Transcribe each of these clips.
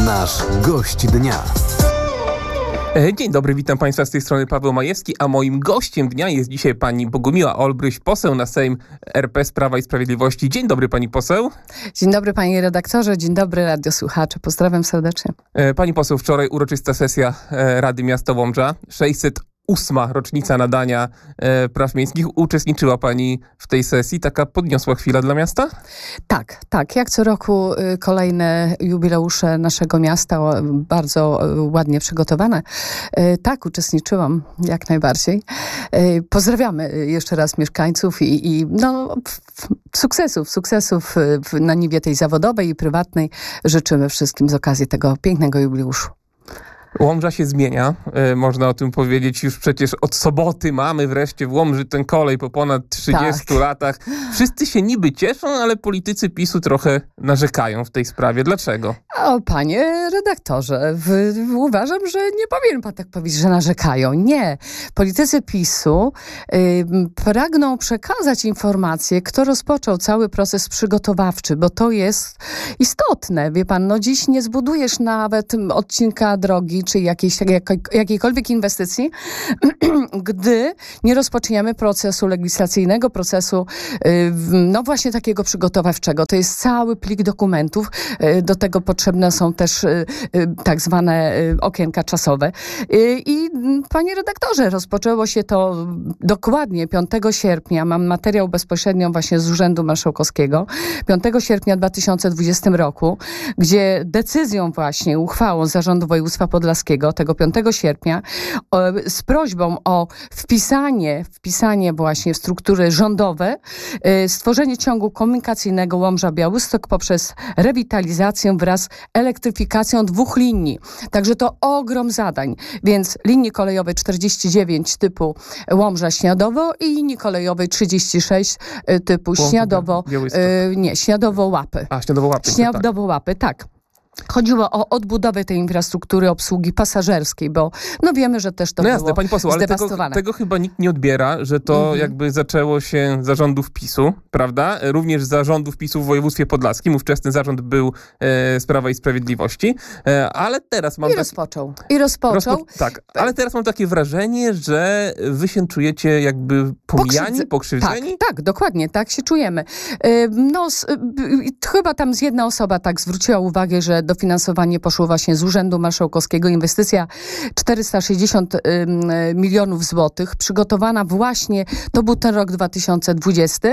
Nasz gość dnia. Dzień dobry, witam Państwa z tej strony Paweł Majewski, a moim gościem dnia jest dzisiaj pani Bogumiła Olbryś, poseł na Sejm RP z Prawa i Sprawiedliwości. Dzień dobry, pani poseł. Dzień dobry, panie redaktorze, dzień dobry, radiosłuchacze. Pozdrawiam serdecznie. Pani poseł, wczoraj uroczysta sesja Rady Miasta Łomża, 608. rocznica nadania praw miejskich. Uczestniczyła pani w tej sesji. Taka podniosła chwila dla miasta? Tak. Jak co roku kolejne jubileusze naszego miasta, bardzo ładnie przygotowane. Tak, uczestniczyłam jak najbardziej. Pozdrawiamy jeszcze raz mieszkańców i sukcesów na niwie tej zawodowej i prywatnej życzymy wszystkim z okazji tego pięknego jubileuszu. Łomża się zmienia, można o tym powiedzieć. Już przecież od soboty mamy wreszcie w Łomży ten kolej po ponad 30 latach. Wszyscy się niby cieszą, ale politycy PiS-u trochę narzekają w tej sprawie. Dlaczego? O, panie redaktorze, uważam, że nie powinien pan tak powiedzieć, że narzekają. Nie. Politycy PiS-u pragną przekazać informację, kto rozpoczął cały proces przygotowawczy, bo to jest istotne. Wie pan, dziś nie zbudujesz nawet odcinka drogi, czy jakiejkolwiek inwestycji, gdy nie rozpoczniemy procesu legislacyjnego, procesu właśnie takiego przygotowawczego. To jest cały plik dokumentów. Do tego potrzebne są też tak zwane okienka czasowe. I panie redaktorze, rozpoczęło się to dokładnie 5 sierpnia. Mam materiał bezpośrednio właśnie z Urzędu Marszałkowskiego. 5 sierpnia 2020 roku, gdzie decyzją właśnie, uchwałą Zarządu Województwa Podlaskiego tego 5 sierpnia z prośbą o wpisanie właśnie w struktury rządowe, stworzenie ciągu komunikacyjnego Łomża-Białystok poprzez rewitalizację wraz z elektryfikacją 2 linii. Także to ogrom zadań. Więc linii kolejowej 49 typu Łomża-Śniadowo i linii kolejowej 36 typu Śniadowo-Łapy. Śniadowo-Łapy, tak. Chodziło o odbudowę tej infrastruktury obsługi pasażerskiej, bo wiemy, że też to było jasne, pani poseł, ale tego chyba nikt nie odbiera, że to jakby zaczęło się za rządów PiS-u, prawda? Również za rządów PiS-u w województwie podlaskim. Ówczesny zarząd był z Prawa i Sprawiedliwości, ale teraz mam... rozpoczął. Tak, ale teraz mam takie wrażenie, że wy się czujecie jakby pomijani, pokrzywdzeni? Tak, dokładnie, tak się czujemy. Chyba tam jedna osoba tak zwróciła uwagę, że dofinansowanie poszło właśnie z Urzędu Marszałkowskiego. Inwestycja 460 milionów złotych, przygotowana właśnie, to był ten rok 2020,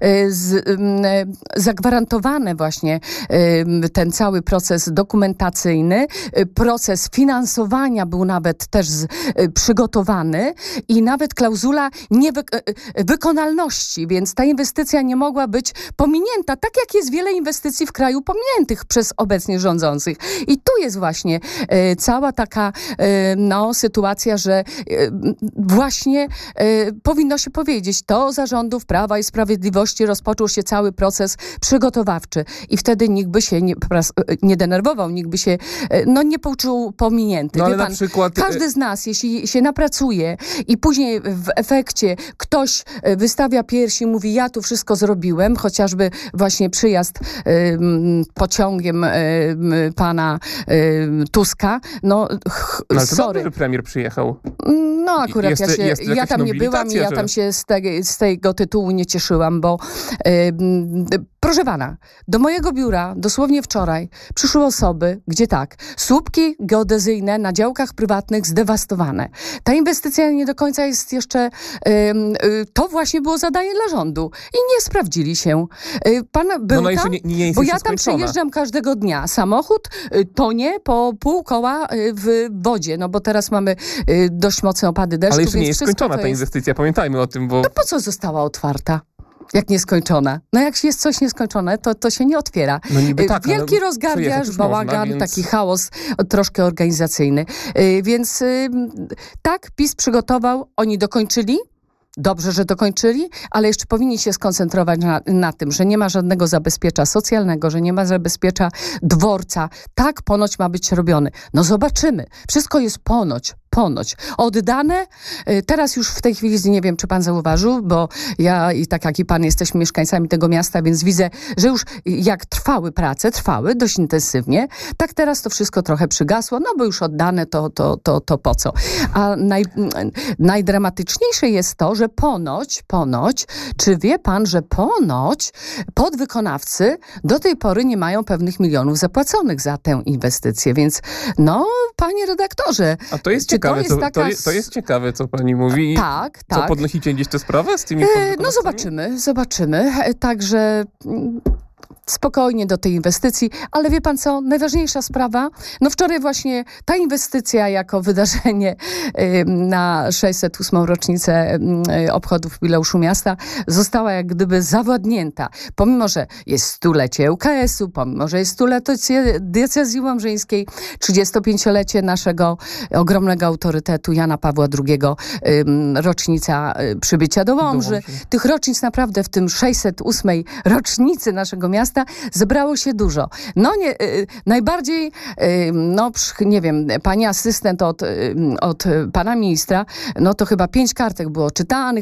zagwarantowane właśnie ten cały proces dokumentacyjny, proces finansowania był nawet też przygotowany i nawet klauzula wykonalności, więc ta inwestycja nie mogła być pominięta, tak jak jest wiele inwestycji w kraju pominiętych przez obecnie rządzących. I tu jest właśnie cała taka sytuacja, że właśnie powinno się powiedzieć, to za rządów Prawa i Sprawiedliwości rozpoczął się cały proces przygotowawczy i wtedy nikt by się nie denerwował, nikt by się nie poczuł pominięty. Ale Wie pan, na przykład... Każdy z nas, jeśli się napracuje i później w efekcie ktoś wystawia piersi i mówi, ja tu wszystko zrobiłem, chociażby właśnie przyjazd pociągiem pana Tuska. Ale to dobrze, że premier przyjechał. Akurat ja tam nie byłam i ja tam się z tego tytułu nie cieszyłam, bo proszę pana, do mojego biura dosłownie wczoraj przyszły osoby, gdzie słupki geodezyjne na działkach prywatnych zdewastowane. Ta inwestycja nie do końca jest jeszcze, to właśnie było zadanie dla rządu i nie sprawdzili się. Pan był tam, bo ja tam przejeżdżam każdego dnia. Samochód tonie po pół koła w wodzie, bo teraz mamy dość mocne opady deszczu. Ale jeszcze nie jest skończona ta inwestycja, pamiętajmy o tym, bo... To po co została otwarta? Jak nieskończona. Jak jest coś nieskończone, to się nie otwiera. Wielki rozgardiaż, bałagan, taki chaos troszkę organizacyjny. Więc PiS przygotował, oni dokończyli. Dobrze, że dokończyli, ale jeszcze powinni się skoncentrować na tym, że nie ma żadnego zabezpiecza socjalnego, że nie ma zabezpiecza dworca. Tak ponoć ma być robiony. Zobaczymy. Wszystko jest ponoć. ponoć oddane. Teraz już w tej chwili, nie wiem, czy pan zauważył, bo ja i tak jak i pan jesteśmy mieszkańcami tego miasta, więc widzę, że już jak trwały dość intensywnie, tak teraz to wszystko trochę przygasło, no bo już oddane to po co? A najdramatyczniejsze jest to, że ponoć, czy wie pan, że ponoć podwykonawcy do tej pory nie mają pewnych milionów zapłaconych za tę inwestycję, więc no, panie redaktorze. A to jest ciekawe, to jest ciekawe, co pani mówi. Tak. Co, podnosicie gdzieś tę sprawę z tymi no zobaczymy. Także spokojnie do tej inwestycji, ale wie pan co, najważniejsza sprawa, no wczoraj właśnie ta inwestycja jako wydarzenie na 608. rocznicę obchodów jubileuszu miasta została jak gdyby zawładnięta. Pomimo, że jest stulecie UKS-u, pomimo, że jest stulecie diecezji łomżyńskiej, 35-lecie naszego ogromnego autorytetu Jana Pawła II, rocznica przybycia do Łomży. Tych rocznic naprawdę w tym 608. rocznicy naszego miasta zebrało się dużo. No nie, najbardziej, nie wiem, pani asystent od pana ministra, no to chyba 5 kartek było czytanych.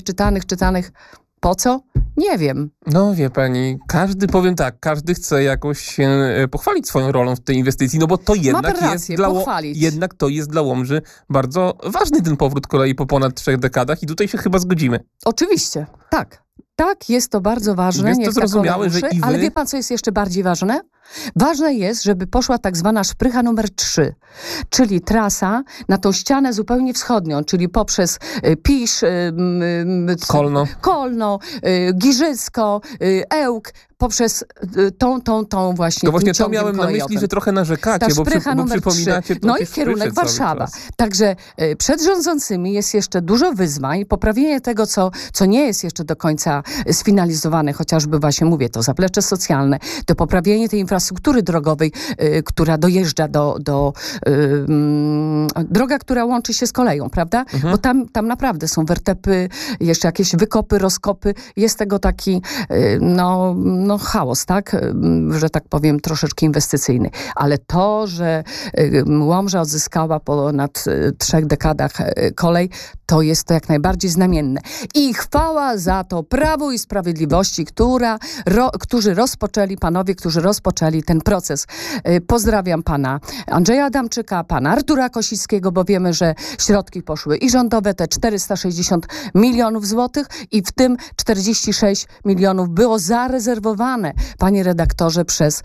Po co? Nie wiem. No wie pani, każdy chce jakoś się pochwalić swoją rolą w tej inwestycji, no bo to jednak to jest dla Łomży bardzo ważny ten powrót kolei po ponad 3 dekadach i tutaj się chyba zgodzimy. Oczywiście, tak. Tak, jest to bardzo ważne. Jest to zrozumiałe, że i wy... Ale wie pan, co jest jeszcze bardziej ważne? Ważne jest, żeby poszła tak zwana szprycha numer 3, czyli trasa na tą ścianę zupełnie wschodnią, czyli poprzez Pisz, Kolno, Giżycko, Ełk, poprzez tą właśnie. To właśnie to miałem na myśli, że trochę narzekacie, bo przypominacie to. No i kierunek Warszawa. Także przed rządzącymi jest jeszcze dużo wyzwań. Poprawienie tego, co nie jest jeszcze do końca sfinalizowane, chociażby właśnie mówię, to zaplecze socjalne, to poprawienie tej infrastruktury drogowej, która dojeżdża droga, która łączy się z koleją, prawda? Bo tam naprawdę są wertepy, jeszcze jakieś wykopy, rozkopy. Jest tego taki chaos, tak? Że tak powiem, troszeczkę inwestycyjny. Ale to, że Łomża odzyskała ponad 3 dekadach kolej, to jest to jak najbardziej znamienne. I chwała za to Prawu i Sprawiedliwości, panowie, którzy rozpoczęli ten proces. Pozdrawiam pana Andrzeja Adamczyka, pana Artura Kosickiego, bo wiemy, że środki poszły i rządowe, te 460 milionów złotych i w tym 46 milionów było zarezerwowane, panie redaktorze, przez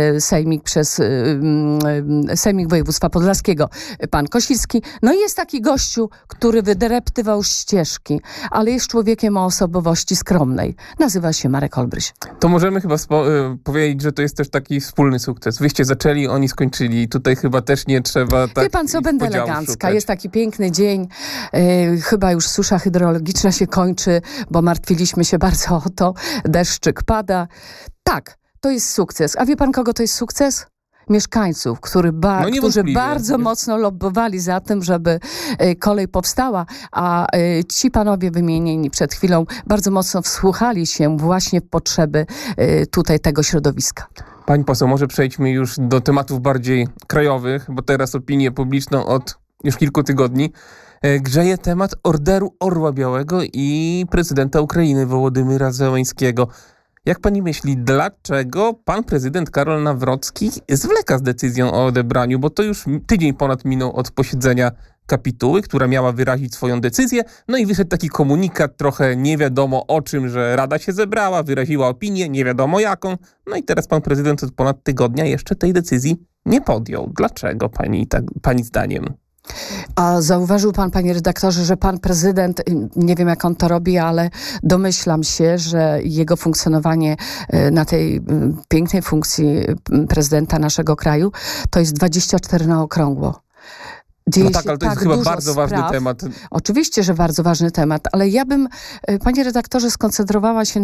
Sejmik Województwa Podlaskiego. Pan Kosicki. No i jest taki gościu, który wydreptywał ścieżki, ale jest człowiekiem o osobowości skromnej. Nazywa się Marek Olbryś. To możemy chyba powiedzieć, że to jest też taki wspólny sukces. Wyście zaczęli, oni skończyli. Tutaj chyba też nie trzeba tak. Wie pan co, będę elegancka. Szukać. Jest taki piękny dzień. Chyba już susza hydrologiczna się kończy, bo martwiliśmy się bardzo o to. Deszczyk pada. Tak, to jest sukces. A wie pan, kogo to jest sukces? Mieszkańców, którzy bardzo mocno lobbowali za tym, żeby kolej powstała, a ci panowie wymienieni przed chwilą bardzo mocno wsłuchali się właśnie w potrzeby tutaj tego środowiska. Pani poseł, może przejdźmy już do tematów bardziej krajowych, bo teraz opinię publiczną od już kilku tygodni grzeje temat Orderu Orła Białego i prezydenta Ukrainy Wołodymyra Zełenskiego. Jak pani myśli, dlaczego pan prezydent Karol Nawrocki zwleka z decyzją o odebraniu? Bo to już tydzień ponad minął od posiedzenia kapituły, która miała wyrazić swoją decyzję. No i wyszedł taki komunikat, trochę nie wiadomo o czym, że Rada się zebrała, wyraziła opinię, nie wiadomo jaką. No i teraz pan prezydent od ponad tygodnia jeszcze tej decyzji nie podjął. Dlaczego pani zdaniem? A zauważył pan, panie redaktorze, że pan prezydent, nie wiem jak on to robi, ale domyślam się, że jego funkcjonowanie na tej pięknej funkcji prezydenta naszego kraju to jest 24 na okrągło. No tak, ale to jest chyba bardzo ważny temat. Oczywiście, że bardzo ważny temat, ale ja bym, panie redaktorze, skoncentrowała się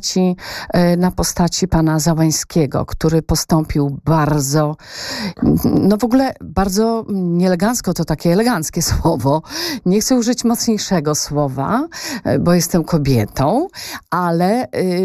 na postaci pana Załęskiego, który postąpił bardzo, w ogóle bardzo nieelegancko, to takie eleganckie słowo. Nie chcę użyć mocniejszego słowa, bo jestem kobietą, ale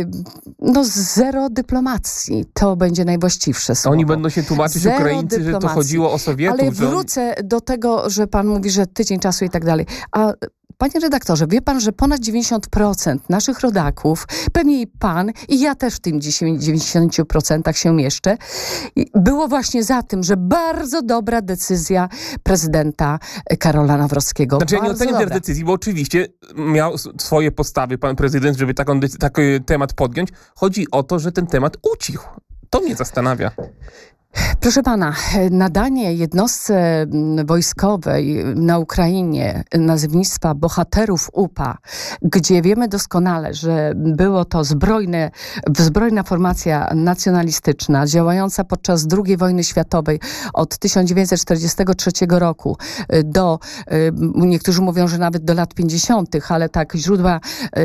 zero dyplomacji. To będzie najwłaściwsze słowo. Oni będą się tłumaczyć, Ukraińcy, że to chodziło o Sowietów. Ale wrócę do tego, tego, że pan mówi, że tydzień czasu i tak dalej. A panie redaktorze, wie pan, że ponad 90% naszych rodaków, pewnie i pan, i ja też w tym 90% się mieszczę, było właśnie za tym, że bardzo dobra decyzja prezydenta Karola Nawrockiego. Znaczy ja nie oceniam tej decyzji, bo oczywiście miał swoje postawy pan prezydent, żeby taki temat podjąć. Chodzi o to, że ten temat ucichł. To mnie zastanawia. Proszę pana, nadanie jednostce wojskowej na Ukrainie nazewnictwa bohaterów UPA, gdzie wiemy doskonale, że było to zbrojna formacja nacjonalistyczna działająca podczas II wojny światowej od 1943 roku do, niektórzy mówią, że nawet do lat 50., ale tak źródła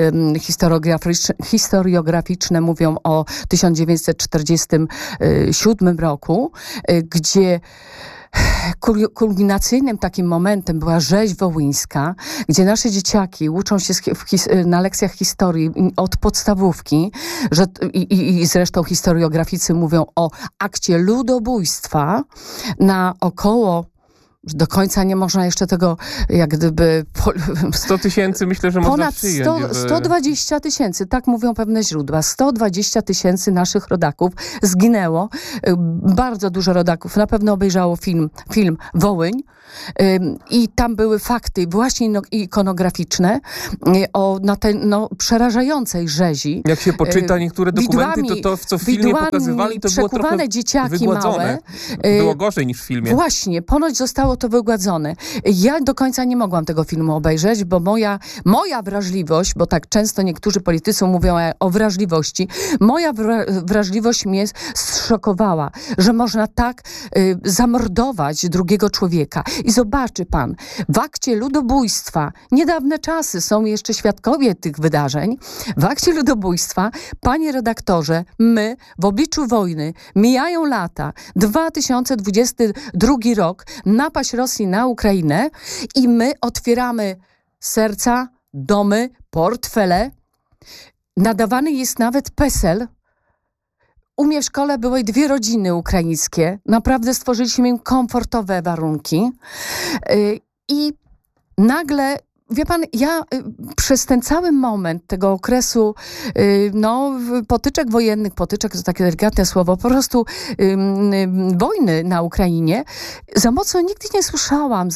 historiograficzne mówią o 1947 roku, gdzie kulminacyjnym takim momentem była rzeź wołyńska, gdzie nasze dzieciaki uczą się na lekcjach historii od podstawówki, i zresztą historiograficy mówią o akcie ludobójstwa na około, do końca nie można jeszcze tego jak gdyby... 100 tysięcy myślę, że można przyjąć. Ponad 120 tysięcy, tak mówią pewne źródła. 120 tysięcy naszych rodaków zginęło. Bardzo dużo rodaków na pewno obejrzało film Wołyń. I tam były fakty właśnie ikonograficzne na tej przerażającej rzezi. Jak się poczyta niektóre dokumenty, to co w filmie pokazywali, to było trochę dzieciaki wygładzone. Małe. Było gorzej niż w filmie. Właśnie, ponoć zostało to wygładzone. Ja do końca nie mogłam tego filmu obejrzeć, bo moja wrażliwość, bo tak często niektórzy politycy mówią o wrażliwości, moja wrażliwość mnie zszokowała, że można tak zamordować drugiego człowieka. I zobaczy pan, w akcie ludobójstwa, niedawne czasy, są jeszcze świadkowie tych wydarzeń, w akcie ludobójstwa, panie redaktorze, my w obliczu wojny, mijają lata, 2022 rok, napaść Rosji na Ukrainę i my otwieramy serca, domy, portfele. Nadawany jest nawet PESEL. U mnie w szkole były 2 rodziny ukraińskie. Naprawdę stworzyliśmy im komfortowe warunki. I nagle, wie pan, ja przez ten cały moment tego okresu potyczek wojennych, potyczek to takie delikatne słowo, po prostu wojny na Ukrainie, za mocno nigdy nie słyszałam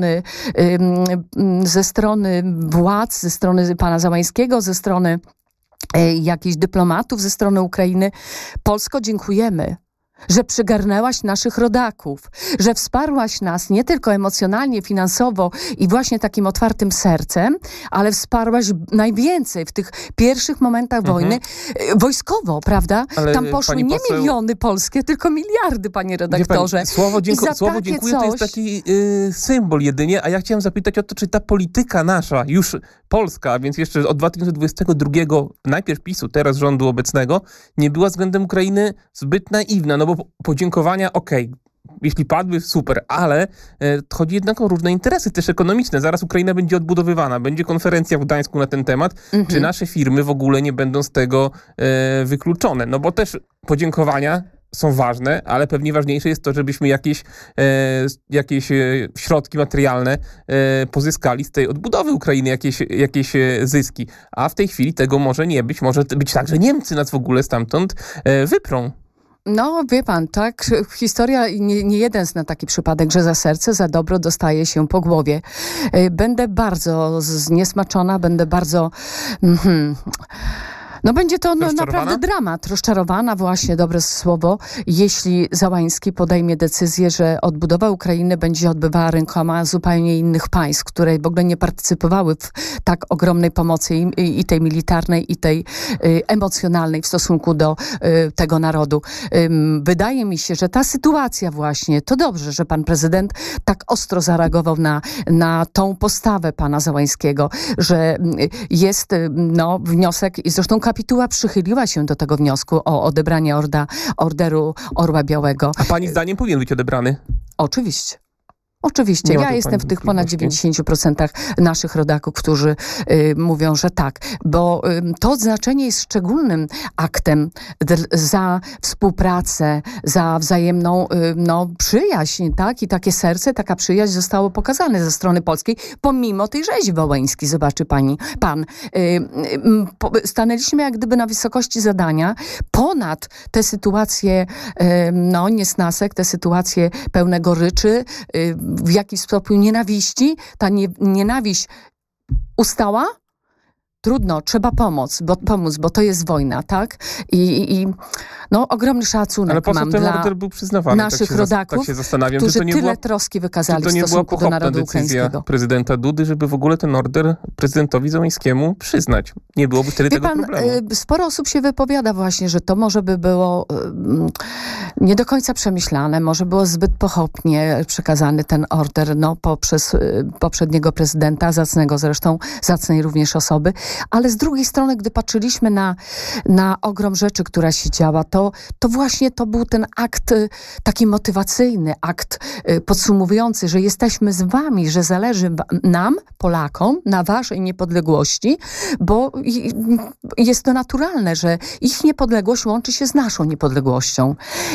ze strony władz, ze strony pana Załańskiego, ze strony jakichś dyplomatów ze strony Ukrainy. Polsko, dziękujemy, że przygarnęłaś naszych rodaków, że wsparłaś nas nie tylko emocjonalnie, finansowo i właśnie takim otwartym sercem, ale wsparłaś najwięcej w tych pierwszych momentach wojny wojskowo, prawda? Ale tam poszły nie miliony polskie, tylko miliardy, panie redaktorze. Pani, słowo dziękuję to jest taki symbol jedynie, a ja chciałem zapytać o to, czy ta polityka nasza, już polska, a więc jeszcze od 2022, najpierw PiS-u, teraz rządu obecnego, nie była względem Ukrainy zbyt naiwna, no bo podziękowania, jeśli padły, super, ale chodzi jednak o różne interesy, też ekonomiczne. Zaraz Ukraina będzie odbudowywana, będzie konferencja w Gdańsku na ten temat. Czy nasze firmy w ogóle nie będą z tego wykluczone? No bo też podziękowania są ważne, ale pewnie ważniejsze jest to, żebyśmy jakieś środki materialne pozyskali z tej odbudowy Ukrainy, jakieś zyski. A w tej chwili tego może nie być. Może być tak, że Niemcy nas w ogóle stamtąd wyprą. No, wie pan, tak, historia, nie jeden zna taki przypadek, że za serce, za dobro dostaje się po głowie. Będę bardzo zniesmaczona, będę bardzo... No będzie to naprawdę dramat. Rozczarowana, właśnie, dobre słowo, jeśli Załański podejmie decyzję, że odbudowa Ukrainy będzie odbywała rękoma zupełnie innych państw, które w ogóle nie partycypowały w tak ogromnej pomocy i tej militarnej, i tej emocjonalnej w stosunku do tego narodu. Wydaje mi się, że ta sytuacja właśnie, to dobrze, że pan prezydent tak ostro zareagował na tą postawę pana Załańskiego, że jest wniosek i zresztą kapituła przychyliła się do tego wniosku o odebranie orderu Orła Białego. A pani zdaniem powinien być odebrany? Oczywiście. Oczywiście, Nie ma ja tu jestem pani w tych ponad wątpliwości? 90% naszych rodaków, którzy mówią, że tak, bo to odznaczenie jest szczególnym aktem za współpracę, za wzajemną przyjaźń, tak? I takie serce, taka przyjaźń zostało pokazane ze strony polskiej, pomimo tej rzezi wołyńskiej. Zobaczy pan. Stanęliśmy jak gdyby na wysokości zadania, ponad te sytuacje niesnasek, te sytuacje pełne goryczy, w jakiś sposób nienawiści. Ta nienawiść ustała? Trudno, trzeba pomóc, bo to jest wojna, tak? I ogromny szacunek Ale po co mam ten dla order był przyznawany? naszych rodaków, tak się zastanawiam, którzy czy to nie tyle była, troski czy wykazali to w nie była stosunku do pochopna narodu decyzja ukraińskiego. prezydenta Dudy, żeby w ogóle ten order prezydentowi Zełenskiemu przyznać. Nie byłoby wtedy tego problemu. Sporo osób się wypowiada właśnie, że to może by było nie do końca przemyślane, może było zbyt pochopnie przekazany ten order poprzez poprzedniego prezydenta, zacnego zresztą, zacnej również osoby, ale z drugiej strony, gdy patrzyliśmy na ogrom rzeczy, która się działa, to właśnie to był ten akt taki motywacyjny, akt podsumowujący, że jesteśmy z wami, że zależy nam, Polakom, na waszej niepodległości, bo jest to naturalne, że ich niepodległość łączy się z naszą niepodległością.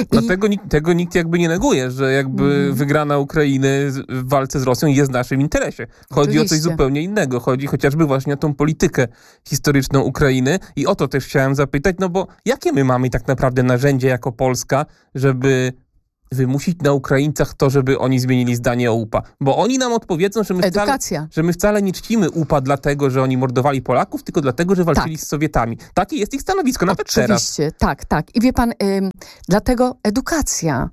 Tego nikt jakby nie neguje, że jakby wygrana Ukrainy w walce z Rosją jest w naszym interesie. Chodzi o coś zupełnie innego. Chodzi chociażby właśnie o tą politykę historyczną Ukrainy i o to też chciałem zapytać, bo jakie my mamy tak naprawdę narzędzie jako Polska, żeby wymusić na Ukraińcach to, żeby oni zmienili zdanie o UPA. Bo oni nam odpowiedzą, że my wcale nie czcimy UPA dlatego, że oni mordowali Polaków, tylko dlatego, że walczyli z Sowietami. Takie jest ich stanowisko, nawet teraz. Oczywiście, tak. I wie pan, dlatego edukacja.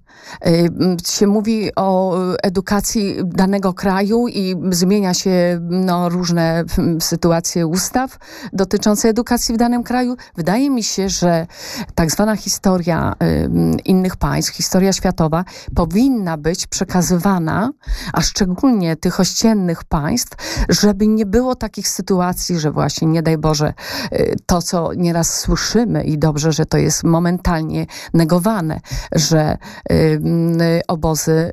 Się mówi o edukacji danego kraju i zmienia się różne sytuacje ustaw dotyczące edukacji w danym kraju. Wydaje mi się, że tak zwana historia innych państw, historia światowa powinna być przekazywana, a szczególnie tych ościennych państw, żeby nie było takich sytuacji, że właśnie, nie daj Boże, to, co nieraz słyszymy i dobrze, że to jest momentalnie negowane, że obozy,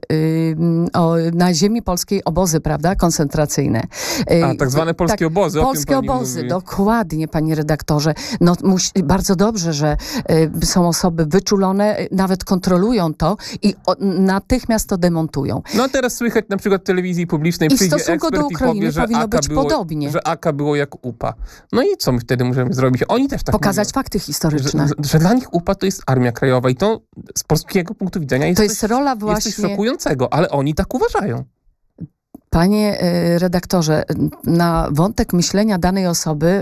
na ziemi polskiej obozy, prawda, koncentracyjne. Tak zwane polskie obozy. Polskie obozy, dokładnie, panie redaktorze. Bardzo dobrze, że są osoby wyczulone, nawet kontrolują to i natychmiast to demontują. A teraz słychać na przykład w telewizji publicznej I w przyjdzie stosunku ekspert do Ukrainy i powie, że powinno być podobnie. Że AK było jak UPA. I co my wtedy możemy zrobić? Oni też tak pokazać mówią, fakty historyczne. że dla nich UPA to jest Armia Krajowa i to z polskiego punktu widzenia jest rola właśnie... coś szokującego, ale oni tak uważają. Panie redaktorze, na wątek myślenia danej osoby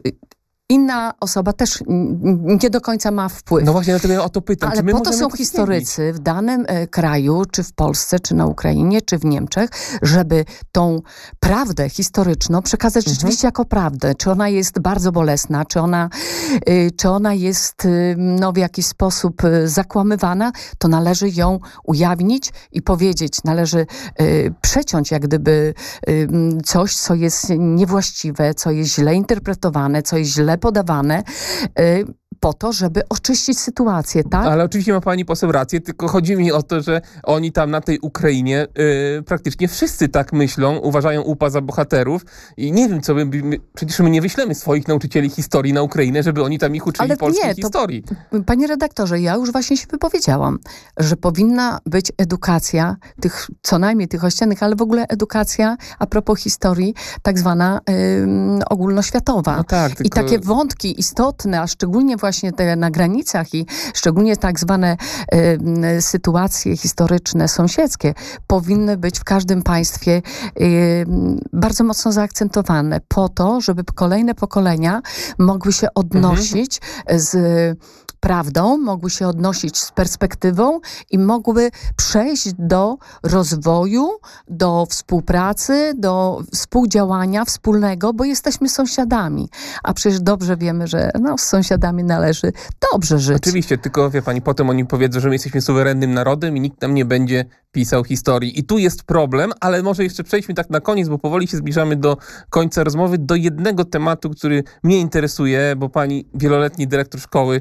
inna osoba też nie do końca ma wpływ. No właśnie, dlatego ja o to pytam. Ale po to są historycy w danym kraju, czy w Polsce, czy na Ukrainie, czy w Niemczech, żeby tą prawdę historyczną przekazać rzeczywiście jako prawdę. Czy ona jest bardzo bolesna, czy ona jest w jakiś sposób zakłamywana, to należy ją ujawnić i powiedzieć. Należy przeciąć jak gdyby coś, co jest niewłaściwe, co jest źle interpretowane, co jest źle podawane, po to, żeby oczyścić sytuację, tak? Ale oczywiście ma pani poseł rację, tylko chodzi mi o to, że oni tam na tej Ukrainie praktycznie wszyscy tak myślą, uważają UPA za bohaterów i nie wiem, co przecież my nie wyślemy swoich nauczycieli historii na Ukrainę, żeby oni tam ich uczyli polskiej historii. Panie redaktorze, ja już właśnie się wypowiedziałam, że powinna być edukacja co najmniej tych ościennych, ale w ogóle edukacja a propos historii, tak zwana ogólnoświatowa. Tak, I takie wątki istotne, a szczególnie właśnie te na granicach i szczególnie tak zwane sytuacje historyczne, sąsiedzkie, powinny być w każdym państwie bardzo mocno zaakcentowane po to, żeby kolejne pokolenia mogły się odnosić z prawdą, mogły się odnosić z perspektywą i mogły przejść do rozwoju, do współpracy, do współdziałania wspólnego, bo jesteśmy sąsiadami. A przecież dobrze wiemy, że z sąsiadami należy dobrze żyć. Oczywiście, tylko wie pani, potem oni powiedzą, że my jesteśmy suwerennym narodem i nikt nam nie będzie pisał historii. I tu jest problem, ale może jeszcze przejdźmy tak na koniec, bo powoli się zbliżamy do końca rozmowy, do jednego tematu, który mnie interesuje, bo pani wieloletni dyrektor szkoły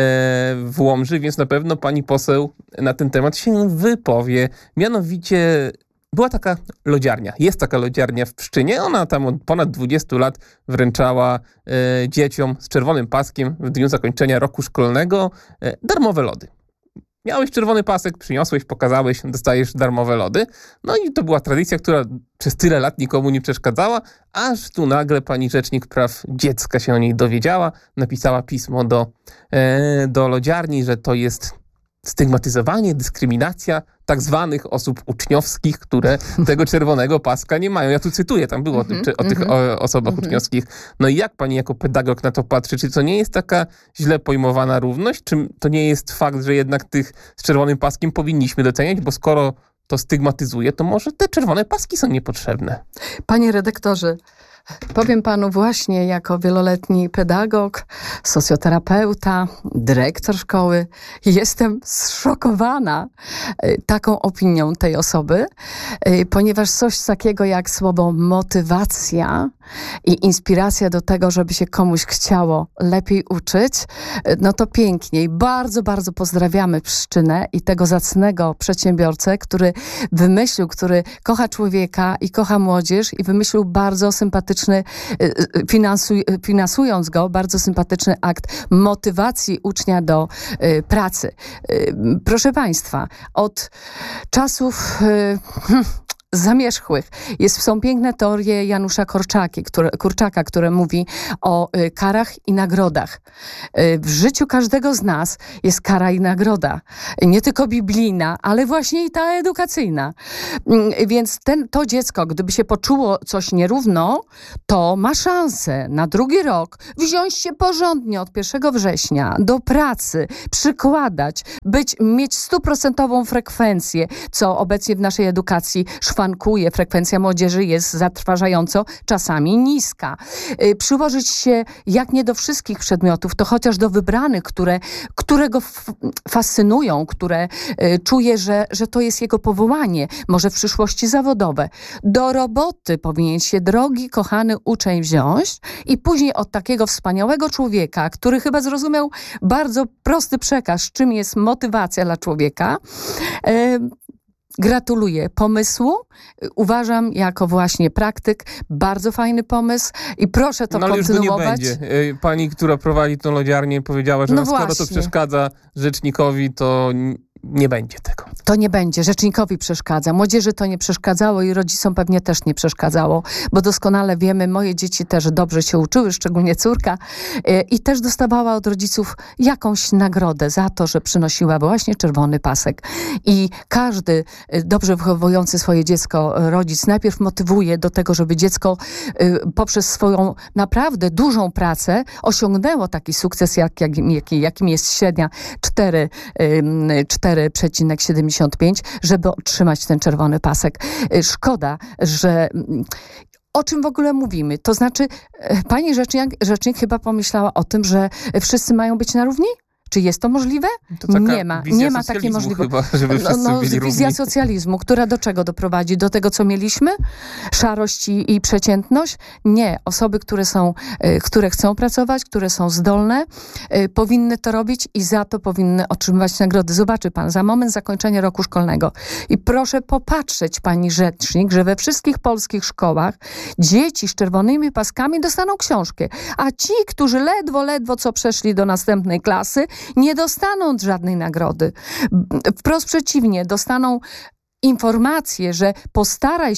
w Łomży, więc na pewno pani poseł na ten temat się wypowie. Mianowicie była taka lodziarnia. Jest taka lodziarnia w Pszczynie. Ona tam od ponad 20 lat wręczała dzieciom z czerwonym paskiem w dniu zakończenia roku szkolnego darmowe lody. Miałeś czerwony pasek, przyniosłeś, pokazałeś, dostajesz darmowe lody. No i to była tradycja, która przez tyle lat nikomu nie przeszkadzała, aż tu nagle pani Rzecznik Praw Dziecka się o niej dowiedziała, napisała pismo do lodziarni, że to jest stygmatyzowanie, dyskryminacja tak zwanych osób uczniowskich, które tego czerwonego paska nie mają. Ja tu cytuję, tam było o tych osobach uczniowskich. No i jak pani jako pedagog na to patrzy? Czy to nie jest taka źle pojmowana równość? Czy to nie jest fakt, że jednak tych z czerwonym paskiem powinniśmy doceniać? Bo skoro to stygmatyzuje, to może te czerwone paski są niepotrzebne. Panie redaktorze, powiem panu właśnie jako wieloletni pedagog, socjoterapeuta, dyrektor szkoły, jestem zszokowana taką opinią tej osoby, ponieważ coś takiego jak słowo motywacja i inspiracja do tego, żeby się komuś chciało lepiej uczyć, no to pięknie i bardzo, bardzo pozdrawiamy Pszczynę i tego zacnego przedsiębiorcę, który wymyślił, który kocha człowieka i kocha młodzież i wymyślił bardzo sympatyczny, finansując go, bardzo sympatyczny akt motywacji ucznia do pracy. Proszę Państwa, od czasów zamierzchłych są piękne teorie Janusza Korczaka, które mówi o karach i nagrodach. W życiu każdego z nas jest kara i nagroda. Nie tylko biblijna, ale właśnie i ta edukacyjna. Więc to dziecko, gdyby się poczuło coś nierówno, to ma szansę na drugi rok wziąć się porządnie od 1 września do pracy, przykładać, mieć 100% frekwencję, co obecnie w naszej edukacji szwankuje. Frekwencja młodzieży jest zatrważająco czasami niska. Przyłożyć się jak nie do wszystkich przedmiotów, to chociaż do wybranych, które go fascynują, które czuje, że to jest jego powołanie, może w przyszłości zawodowe. Do roboty powinien się drogi, kochany uczeń wziąć i później od takiego wspaniałego człowieka, który chyba zrozumiał bardzo prosty przekaz, czym jest motywacja dla człowieka, gratuluję pomysłu. Uważam jako właśnie praktyk bardzo fajny pomysł i proszę to kontynuować. Ale już go nie będzie. Pani, która prowadzi tą lodziarnię, powiedziała, że skoro to przeszkadza rzecznikowi, to nie będzie tego. To nie będzie. Rzecznikowi przeszkadza. Młodzieży to nie przeszkadzało i rodzicom pewnie też nie przeszkadzało, bo doskonale wiemy, moje dzieci też dobrze się uczyły, szczególnie córka, i też dostawała od rodziców jakąś nagrodę za to, że przynosiła właśnie czerwony pasek. I każdy dobrze wychowujący swoje dziecko rodzic najpierw motywuje do tego, żeby dziecko poprzez swoją naprawdę dużą pracę osiągnęło taki sukces, jakim jest średnia 4,75, żeby otrzymać ten czerwony pasek. Szkoda, że... O czym w ogóle mówimy? To znaczy, pani rzecznik chyba pomyślała o tym, że wszyscy mają być na równi? Czy jest to możliwe? To nie ma takiej możliwości. Chyba, żeby wszyscy byli wizja równi. socjalizmu, która do czego doprowadzi? Do tego, co mieliśmy? Szarość i przeciętność? Nie. Osoby, które chcą pracować, które są zdolne, powinny to robić i za to powinny otrzymywać nagrody. Zobaczy pan, za moment zakończenia roku szkolnego. I proszę popatrzeć, pani rzecznik, że we wszystkich polskich szkołach dzieci z czerwonymi paskami dostaną książkę, a ci, którzy ledwo co przeszli do następnej klasy, nie dostaną żadnej nagrody. Wprost przeciwnie, dostaną informację, że postaraj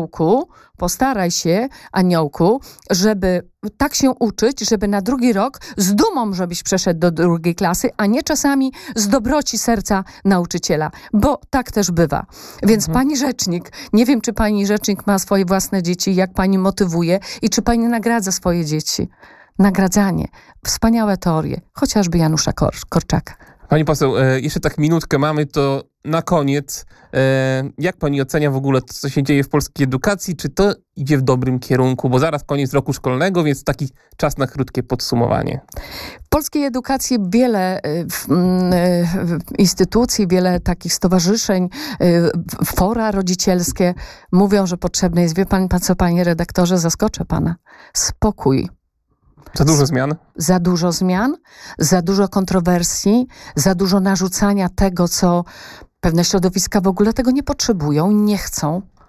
się, aniołku, żeby tak się uczyć, żeby na drugi rok z dumą, żebyś przeszedł do drugiej klasy, a nie czasami z dobroci serca nauczyciela, bo tak też bywa. Więc pani rzecznik, nie wiem, czy pani rzecznik ma swoje własne dzieci, jak pani motywuje i czy pani nagradza swoje dzieci. Nagradzanie. Wspaniałe teorie. Chociażby Janusza Korczaka. Pani poseł, jeszcze tak minutkę mamy, to na koniec. Jak pani ocenia w ogóle to, co się dzieje w polskiej edukacji? Czy to idzie w dobrym kierunku? Bo zaraz koniec roku szkolnego, więc taki czas na krótkie podsumowanie. W polskiej edukacji wiele instytucji, wiele takich stowarzyszeń, fora rodzicielskie mówią, że potrzebne jest, wie pan co, panie redaktorze, zaskoczę pana, spokój. Za dużo zmian? Za dużo zmian, za dużo kontrowersji, za dużo narzucania tego, co pewne środowiska w ogóle tego nie potrzebują, nie chcą.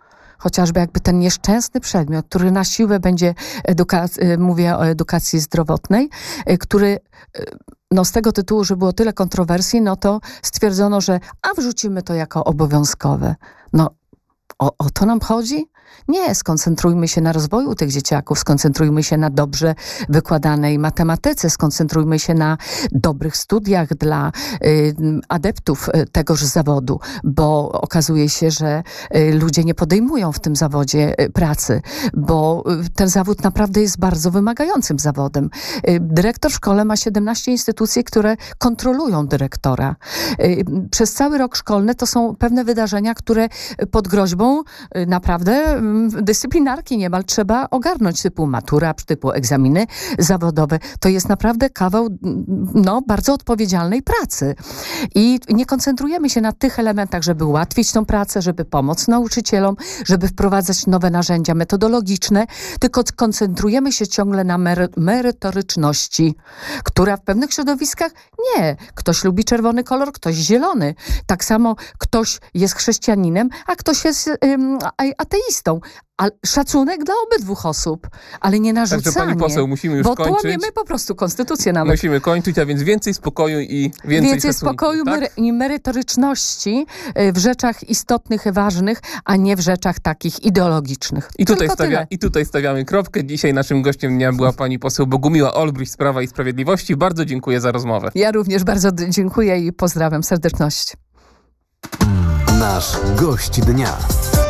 chociażby jakby ten nieszczęsny przedmiot, który na siłę będzie, mówię o edukacji zdrowotnej, który z tego tytułu, że było tyle kontrowersji, to stwierdzono, że wrzucimy to jako obowiązkowe. O to nam chodzi? Nie, skoncentrujmy się na rozwoju tych dzieciaków, skoncentrujmy się na dobrze wykładanej matematyce, skoncentrujmy się na dobrych studiach dla adeptów tegoż zawodu, bo okazuje się, że ludzie nie podejmują w tym zawodzie pracy, bo ten zawód naprawdę jest bardzo wymagającym zawodem. Dyrektor w szkole ma 17 instytucji, które kontrolują dyrektora. Przez cały rok szkolny to są pewne wydarzenia, które pod groźbą naprawdę dyscyplinarki niemal trzeba ogarnąć, typu matura, typu egzaminy zawodowe. To jest naprawdę kawał bardzo odpowiedzialnej pracy. I nie koncentrujemy się na tych elementach, żeby ułatwić tą pracę, żeby pomóc nauczycielom, żeby wprowadzać nowe narzędzia metodologiczne, tylko koncentrujemy się ciągle na merytoryczności, która w pewnych środowiskach nie. Ktoś lubi czerwony kolor, ktoś zielony. Tak samo ktoś jest chrześcijaninem, a ktoś jest ateistą. A szacunek dla obydwu osób, ale nie narzucanie. Także pani poseł, musimy już kończyć. Bo tu łamiemy po prostu konstytucję nawet. Musimy kończyć, a więc więcej spokoju i więcej szacunku, spokoju tak? i merytoryczności w rzeczach istotnych i ważnych, a nie w rzeczach takich ideologicznych. I tutaj stawiamy kropkę. Dzisiaj naszym gościem dnia była pani poseł Bogumiła Olbrycht z Prawa i Sprawiedliwości. Bardzo dziękuję za rozmowę. Ja również bardzo dziękuję i pozdrawiam serdeczności. Nasz gość dnia.